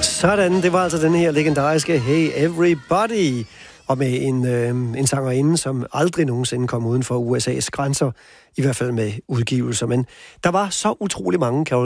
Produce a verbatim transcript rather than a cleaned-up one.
Sådan, det var altså den her legendariske Hey Everybody, og med en, øh, en sangerinde, som aldrig nogensinde kom uden for U S A's grænser, i hvert fald med udgivelser. Men der var så utrolig mange,